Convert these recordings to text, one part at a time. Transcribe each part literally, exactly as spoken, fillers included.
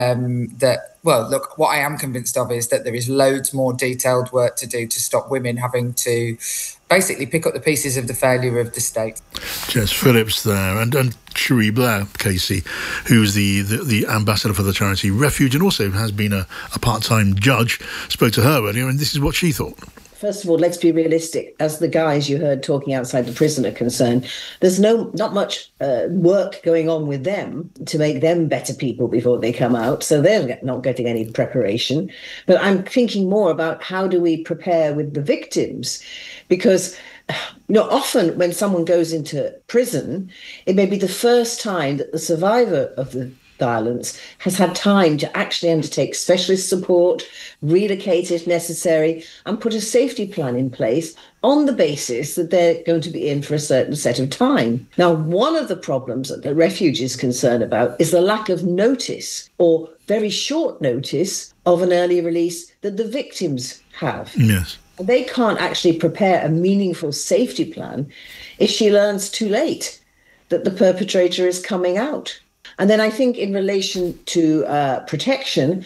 Um, that, well, look, what I am convinced of is that there is loads more detailed work to do to stop women having to basically pick up the pieces of the failure of the state. Jess Phillips there, and, and Cherie Blair, Casey, who's the, the, the ambassador for the charity Refuge and also has been a, a part-time judge, spoke to her earlier, and this is what she thought. First of all, let's be realistic. As the guys you heard talking outside the prison are concerned, there's no not much uh, work going on with them to make them better people before they come out. So they're not getting any preparation. But I'm thinking more about how do we prepare with the victims? Because you know, often when someone goes into prison, it may be the first time that the survivor of the violence has had time to actually undertake specialist support, relocate if necessary, and put a safety plan in place on the basis that they're going to be in for a certain set of time. Now, one of the problems that the Refuge is concerned about is the lack of notice or very short notice of an early release that the victims have. Yes. They can't actually prepare a meaningful safety plan if she learns too late that the perpetrator is coming out. And then I think in relation to uh, protection,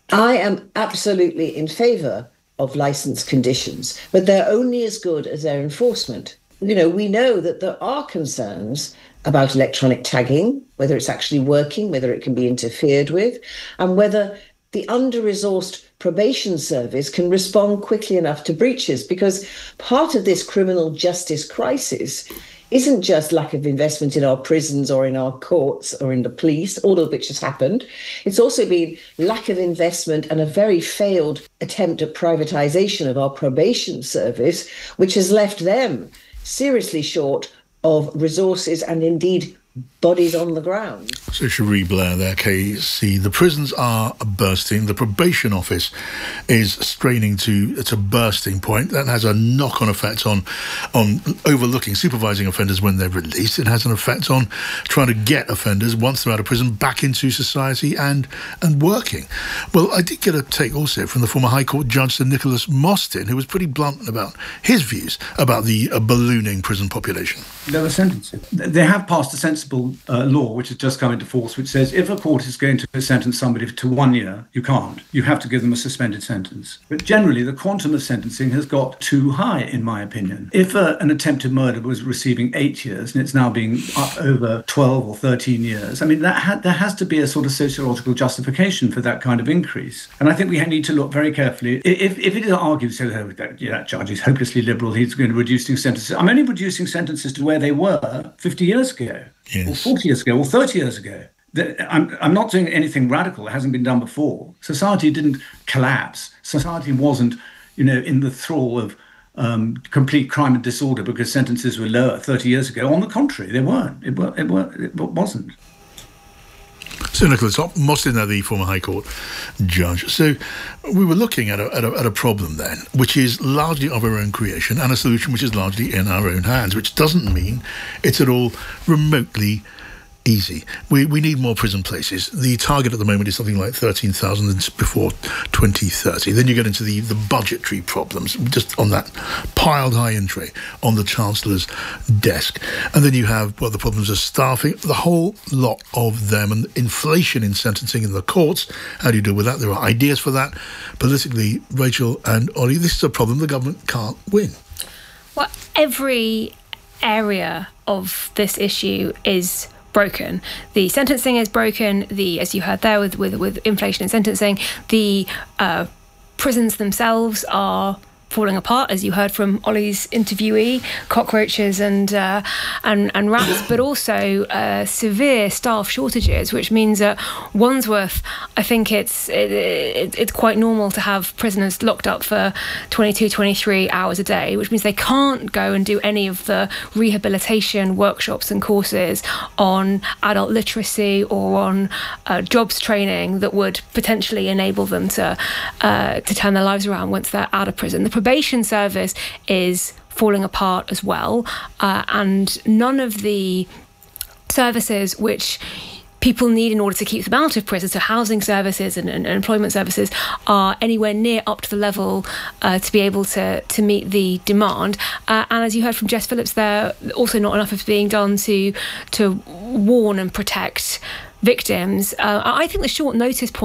I am absolutely in favour of licence conditions, but they're only as good as their enforcement. You know, we know that there are concerns about electronic tagging, whether it's actually working, whether it can be interfered with, and whether the under-resourced probation service can respond quickly enough to breaches, because part of this criminal justice crisis isn't just lack of investment in our prisons or in our courts or in the police, all of which has happened. It's also been lack of investment and a very failed attempt at privatisation of our probation service, which has left them seriously short of resources and indeed bodies on the ground. So Cherie Blair there, K C. The prisons are bursting. The probation office is straining to it's a bursting point. That has a knock-on effect on on overlooking, supervising offenders when they're released. It has an effect on trying to get offenders, once they're out of prison, back into society and and working. Well, I did get a take also from the former High Court Judge Sir Nicholas Mostyn, who was pretty blunt about his views about the uh, ballooning prison population. There were sentences. They have passed a sensible Uh, law which has just come into force, which says if a court is going to sentence somebody to one year, you can't. You have to give them a suspended sentence. But generally, the quantum of sentencing has got too high, in my opinion. If uh, an attempted murder was receiving eight years and it's now being up over twelve or thirteen years, I mean, that ha- there has to be a sort of sociological justification for that kind of increase. And I think we need to look very carefully. If, if it is argued, so oh, that, yeah, that judge is hopelessly liberal, he's going to reducing sentences. I'm only reducing sentences to where they were fifty years ago. Yes. Or forty years ago, or thirty years ago. I'm, I'm not doing anything radical that hasn't been done before. Society didn't collapse. Society wasn't, you know, in the thrall of um, complete crime and disorder because sentences were lower thirty years ago. On the contrary, they weren't. It, were, it, were, it wasn't. So Nicholas Mostyn, the former High Court judge. So we were looking at a, at, a, at a problem then, which is largely of our own creation, and a solution which is largely in our own hands, which doesn't mean it's at all remotely easy. We we need more prison places. The target at the moment is something like thirteen thousand before twenty thirty. Then you get into the, the budgetary problems, just on that piled high in tray on the Chancellor's desk. And then you have, well, the problems of staffing, the whole lot of them, and inflation in sentencing in the courts. How do you deal with that? There are ideas for that. Politically, Rachel and Ollie, this is a problem the government can't win. Well, every area of this issue is broken. The sentencing is broken. The, as you heard there, with with, with inflation in sentencing, the uh, prisons themselves are falling apart, as you heard from Ollie's interviewee, cockroaches and uh, and and rats, but also uh, severe staff shortages, which means that Wandsworth, I think it's it, it, it's quite normal to have prisoners locked up for twenty-two, twenty-three hours a day, which means they can't go and do any of the rehabilitation workshops and courses on adult literacy or on uh, jobs training that would potentially enable them to uh, to turn their lives around once they're out of prison. The probation service is falling apart as well, uh, and none of the services which people need in order to keep them out of prison, so housing services and, and employment services, are anywhere near up to the level uh, to be able to to meet the demand. Uh, and as you heard from Jess Phillips there, also not enough is being done to to warn and protect victims. Uh, I think the short notice point